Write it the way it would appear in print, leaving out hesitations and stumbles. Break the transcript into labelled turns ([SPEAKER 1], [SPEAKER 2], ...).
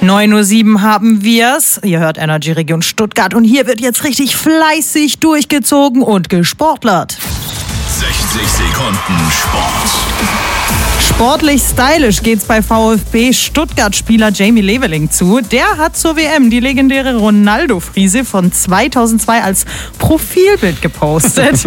[SPEAKER 1] 9:07 Uhr haben wir's. Ihr hört Energy Region Stuttgart und hier wird jetzt richtig fleißig durchgezogen und gesportlert.
[SPEAKER 2] 60 Sekunden Sport.
[SPEAKER 1] Sportlich stylisch geht's bei VfB Stuttgart-Spieler Jamie Leveling zu. Der hat zur WM die legendäre Ronaldo-Frise von 2002 als Profilbild gepostet.